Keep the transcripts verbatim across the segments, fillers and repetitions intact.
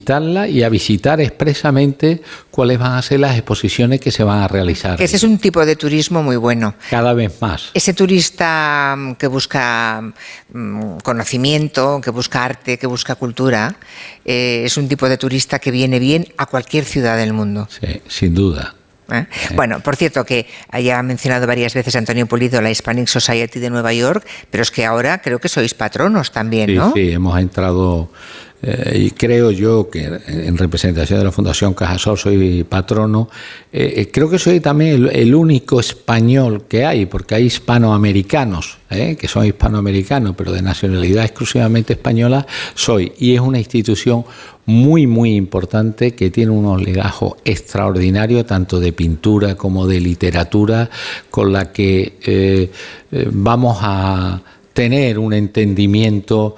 visitarla y a visitar expresamente cuáles van a ser las exposiciones que se van a realizar. Ese es un tipo de turismo muy bueno. Cada vez más. Ese turista que busca mm, conocimiento, que busca arte, que busca cultura, eh, es un tipo de turista que viene bien a cualquier ciudad del mundo. Sí, sin duda. ¿Eh? Bueno, por cierto, que haya mencionado varias veces Antonio Pulido la Hispanic Society de Nueva York, pero es que ahora creo que sois patronos también, sí, ¿no? Sí, hemos entrado, eh, y creo yo que en representación de la Fundación Cajasol soy patrono. Eh, creo que soy también el, el único español que hay, porque hay hispanoamericanos, ¿eh? que son hispanoamericanos, pero de nacionalidad exclusivamente española soy. Y es una institución muy, muy importante que tiene unos legajos extraordinarios, tanto de pintura como de literatura, con la que eh, eh, vamos a tener un entendimiento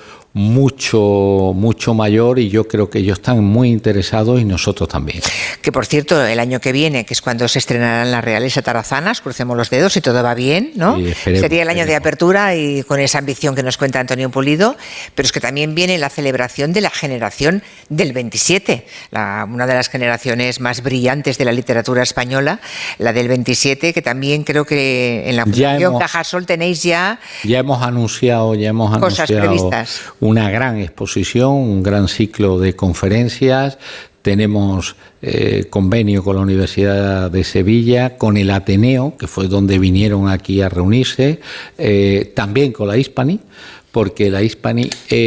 mucho, mucho mayor, y yo creo que ellos están muy interesados y nosotros también. Que por cierto, el año que viene, que es cuando se estrenarán las Reales Atarazanas, crucemos los dedos si todo va bien, ¿no? Sí, esperemos, Sería el año esperemos. de apertura y con esa ambición que nos cuenta Antonio Pulido, pero es que también viene la celebración de la generación del veintisiete, la, una de las generaciones más brillantes de la literatura española, la del veintisiete, que también creo que en la Fundación Cajasol tenéis ya... Ya hemos anunciado, ya hemos cosas anunciado previstas. Una gran exposición, un gran ciclo de conferencias. Tenemos eh, convenio con la Universidad de Sevilla, con el Ateneo, que fue donde vinieron aquí a reunirse, eh, también con la Hispani, porque la Hispani,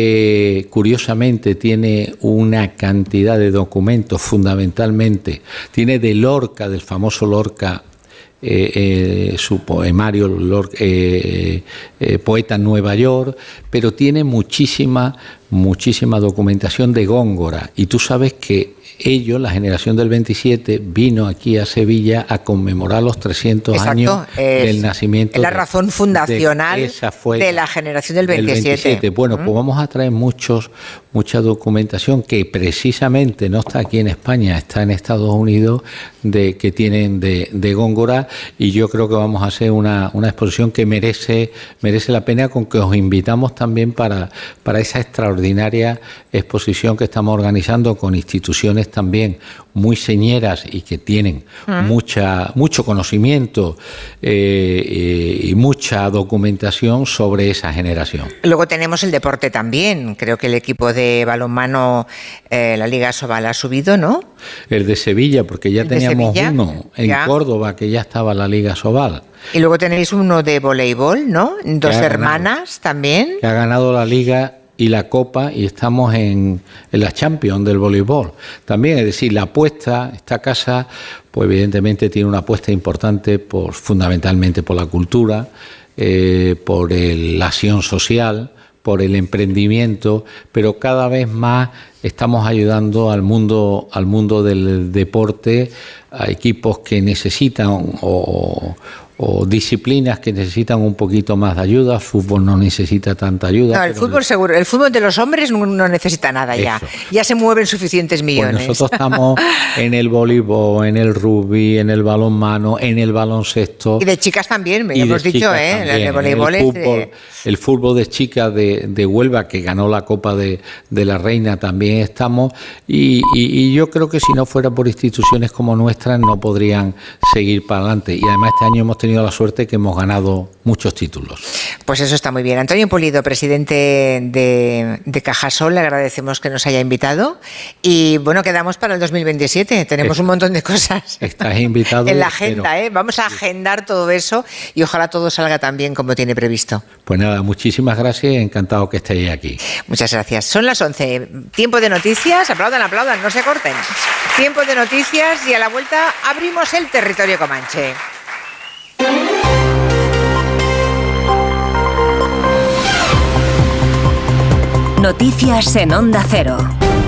eh, curiosamente, tiene una cantidad de documentos, fundamentalmente, tiene de Lorca, del famoso Lorca, Eh, eh, su poemario Lorca, eh, eh, Poeta en Nueva York, pero tiene muchísima, muchísima documentación de Góngora. Y tú sabes que ellos, la generación del veintisiete, vino aquí a Sevilla a conmemorar los trescientos Exacto, años del nacimiento. Es la razón fundacional de, esa fue de la generación del veintisiete. Del veintisiete. Bueno, pues vamos a traer muchos, mucha documentación que precisamente no está aquí en España, está en Estados Unidos, de que tienen de, de Góngora, y yo creo que vamos a hacer una, una exposición que merece, merece la pena, con que os invitamos también para, para esa extraordinaria exposición que estamos organizando con instituciones también muy señeras y que tienen uh-huh. mucha, mucho conocimiento eh, eh, y mucha documentación sobre esa generación. Luego tenemos el deporte también. Creo que el equipo de balonmano, eh, la Liga Sobal ha subido, ¿no? El de Sevilla, porque ya teníamos uno en ya. Córdoba, que ya estaba la Liga Sobal. Y luego tenéis uno de voleibol, ¿no? Dos hermanas también. Que ha ganado la Liga y la Copa, y estamos en, en la Champions del voleibol. También, es decir, la apuesta, esta casa, pues evidentemente tiene una apuesta importante, por, fundamentalmente por la cultura, eh, por el, la acción social, por el emprendimiento, pero cada vez más estamos ayudando al mundo, al mundo del deporte, a equipos que necesitan o, o disciplinas que necesitan un poquito más de ayuda. El fútbol no necesita tanta ayuda. No, el fútbol seguro. El fútbol de los hombres no, no necesita nada ya. Eso. Ya se mueven suficientes millones. Pues nosotros estamos en el voleibol, en el rugby, en el balonmano, en el baloncesto. Y de chicas también, me hemos dicho, ¿eh? También, el voleibol el fútbol, es de... el fútbol de chicas de, de Huelva, que ganó la Copa de, de la Reina, también estamos. Y, y, y yo creo que si no fuera por instituciones como nuestras, no podrían seguir para adelante. Y además este año hemos tenido la suerte que hemos ganado muchos títulos. Pues eso está muy bien. Antonio Pulido, presidente de, de Cajasol, le agradecemos que nos haya invitado, y bueno, quedamos para el dos mil veintisiete. Tenemos es, un montón de cosas estás invitado en la agenda, pero... ¿eh? Vamos a agendar todo eso y ojalá todo salga tan bien como tiene previsto. Pues nada, muchísimas gracias, encantado que estéis aquí. Muchas gracias. Son las once, tiempo de noticias, aplaudan, aplaudan, no se corten. Tiempo de noticias, y a la vuelta abrimos el territorio comanche. Noticias en Onda Cero.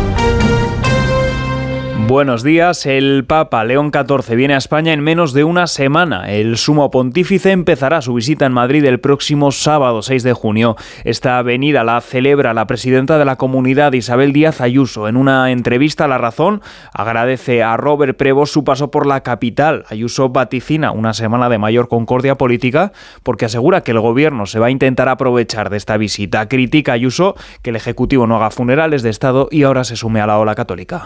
Buenos días. El Papa León catorce viene a España en menos de una semana. El Sumo Pontífice empezará su visita en Madrid el próximo sábado seis de junio. Esta venida la celebra la presidenta de la Comunidad, Isabel Díaz Ayuso. En una entrevista a La Razón agradece a Robert Prevost su paso por la capital. Ayuso vaticina una semana de mayor concordia política porque asegura que el gobierno se va a intentar aprovechar de esta visita. Critica a Ayuso que el Ejecutivo no haga funerales de Estado y ahora se sume a la ola católica.